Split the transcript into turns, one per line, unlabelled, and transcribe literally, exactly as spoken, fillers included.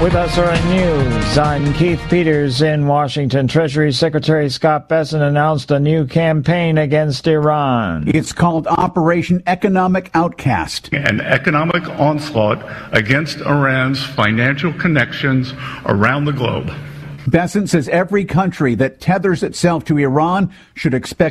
With S R N News, I'm Keith Peters in Washington. Treasury Secretary Scott Bessent announced a new campaign against Iran.
It's called Operation Economic Outcast.
An economic onslaught against Iran's financial connections around the globe.
Bessent says every country that tethers itself to Iran should expect